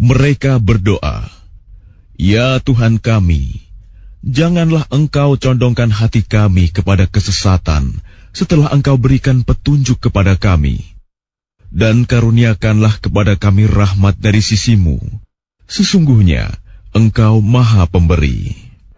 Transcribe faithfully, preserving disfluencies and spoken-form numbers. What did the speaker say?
Mereka berdoa, "Ya Tuhan kami, janganlah Engkau condongkan hati kami kepada kesesatan setelah Engkau berikan petunjuk kepada kami. Dan karuniakanlah kepada kami rahmat dari sisi-Mu. Sesungguhnya Engkau Maha Pemberi."